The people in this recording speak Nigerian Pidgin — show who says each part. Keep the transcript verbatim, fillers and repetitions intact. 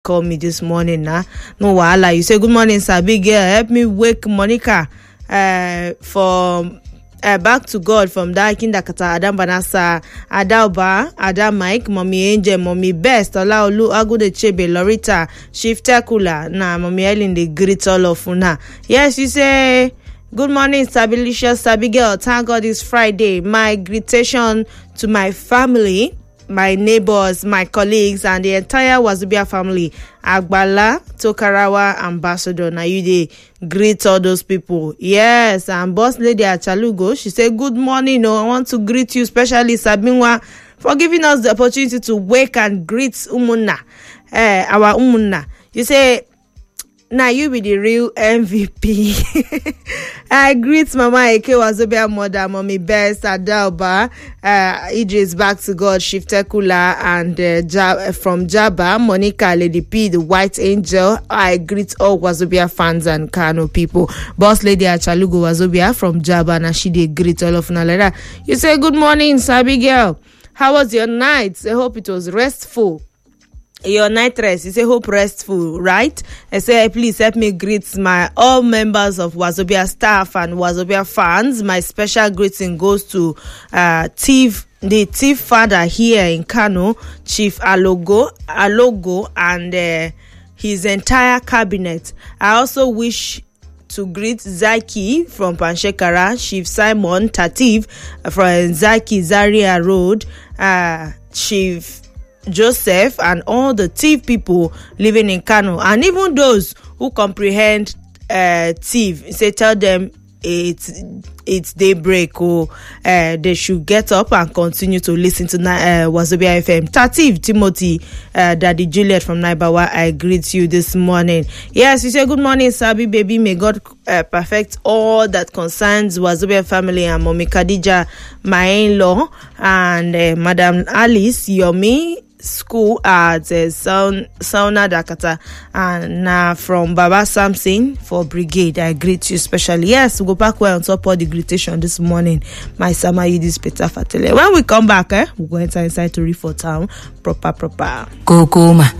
Speaker 1: call me this morning now. No wahala. You say good morning, Sabi girl. Help me wake Monica uh for uh, back to God from that Kindakata Adam Banasa Adalba Adam Mike Mommy Angel Mommy Best Olaolu Agude Chebe Lorita Shifter Kula na Mommy Ellen the greet all of una. Yes, you say good morning, Stabilicious Sabi girl. Thank God it's Friday. My greetation to my family, my neighbors, my colleagues, and the entire Wazobia family. Agbala, Tokarawa, Ambassador. Now you dey greet all those people. Yes, and Boss Lady Achalugo, she said, good morning. No, I want to greet you, especially Sabinwa, for giving us the opportunity to wake and greet Umuna, eh, our Umuna. You say, now you be the real M V P. I greet Mama Eke Wazobia mother, Mommy Best, Adalba, uh, Idris Back to God, Shifter Kula, and uh, Jab, from Jabba, Monica, Lady P, the White Angel. I greet all Wazobia fans and Kano people. Boss Lady Achalugo Wazobia from Jabba, and she did greet all of Nalera. You say good morning, Sabi girl. How was your night? I hope it was restful. Your night rest is a hope restful, right? I say, please help me greet my all members of Wazobia staff and Wazobia fans. My special greeting goes to uh Thief, the Thief father here in Kano, Chief Alogo, Alogo, and uh, his entire cabinet. I also wish to greet Zaki from Panshekara, Chief Simon Tatif from Zaki Zaria Road, uh, Chief Joseph, and all the Thief people living in Kano, and even those who comprehend uh Thief. Say, tell them it's it's daybreak, or uh, they should get up and continue to listen to uh, Wazobia F M. Tatif Timothy, uh, Daddy Juliet from Naibawa, I greet you this morning. Yes, you say good morning, Sabi baby. May God uh, perfect all that concerns Wazobia family, and Mommy Khadija, my in-law, and uh, Madam Alice Yomi school at uh, Sauna Dakata, and uh, from Baba Samson for Brigade. I greet you specially. Yes, we go back well on top of the greetation this morning. My Sama Yidis Peter Fatele. When we come back, eh, we go enter inside to read for town proper proper.
Speaker 2: Kokoma.